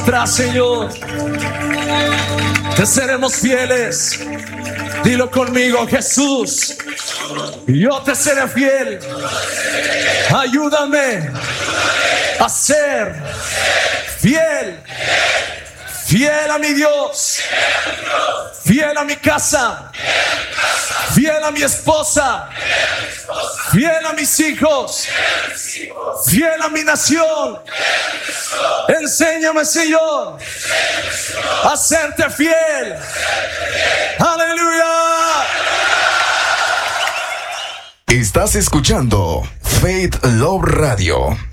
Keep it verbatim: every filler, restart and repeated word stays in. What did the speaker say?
Tras Señor, te seremos fieles. Dilo conmigo, Jesús, yo te seré fiel. Ayúdame a ser fiel, fiel a mi Dios, fiel a mi casa, fiel a mi esposa, fiel a mis hijos, fiel a mi nación. Enséñame, Señor, a serte fiel. Aleluya. Estás escuchando Faith Love Radio.